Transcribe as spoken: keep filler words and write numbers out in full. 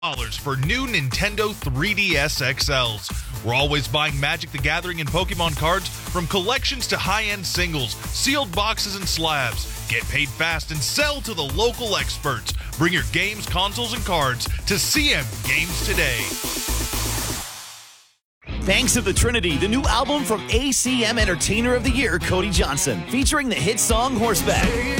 dollars for new Nintendo three D S X Ls. We're always buying Magic the Gathering and Pokemon cards, from collections to high-end singles, sealed boxes and slabs. Get paid fast and sell to the local experts. Bring your games, consoles, and cards to C M Games today. Banks of the Trinity, the new album from A C M Entertainer of the Year, Cody Johnson, featuring the hit song Horseback.